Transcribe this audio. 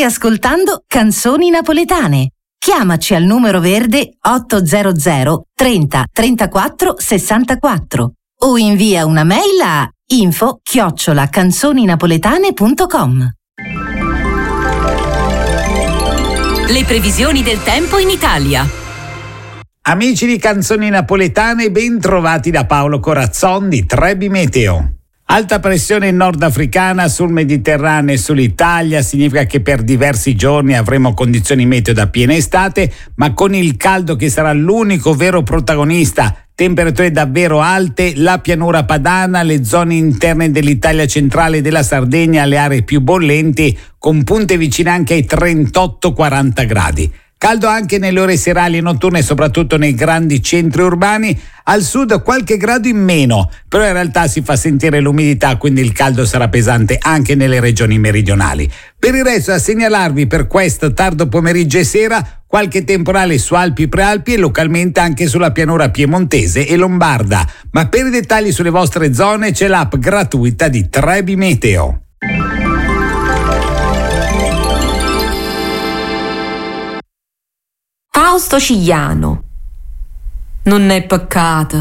Stai ascoltando Canzoni Napoletane. Chiamaci al numero verde 800 30 34 64 o invia una mail a info@canzoninapoletane.com. Le previsioni del tempo in Italia. Amici di Canzoni Napoletane, ben trovati da Paolo Corazzon di Trebi Meteo. Alta pressione nordafricana sul Mediterraneo e sull'Italia significa che per diversi giorni avremo condizioni meteo da piena estate, ma con il caldo che sarà l'unico vero protagonista. Temperature davvero alte, la pianura padana, le zone interne dell'Italia centrale e della Sardegna, le aree più bollenti, con punte vicine anche ai 38-40 gradi. Caldo anche nelle ore serali e notturne, soprattutto nei grandi centri urbani. Al sud qualche grado in meno, però in realtà si fa sentire l'umidità, quindi il caldo sarà pesante anche nelle regioni meridionali. Per il resto, a segnalarvi per questo tardo pomeriggio e sera qualche temporale su Alpi, Prealpi e localmente anche sulla pianura piemontese e lombarda. Ma per i dettagli sulle vostre zone c'è l'app gratuita di Trebi Meteo. Fausto Cigliano. Non è peccato